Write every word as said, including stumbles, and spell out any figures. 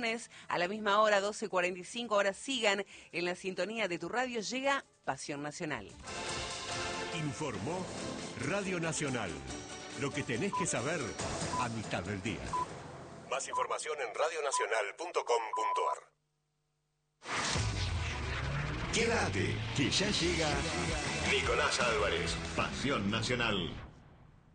lunes a la misma hora, doce cuarenta y cinco. Ahora sigan en la sintonía de tu radio. Llega Pasión Nacional. Informó Radio Nacional. Lo que tenés que saber a mitad del día. Más información en radionacional punto com punto ar. Quédate, que ya llega Nicolás Álvarez, Pasión Nacional.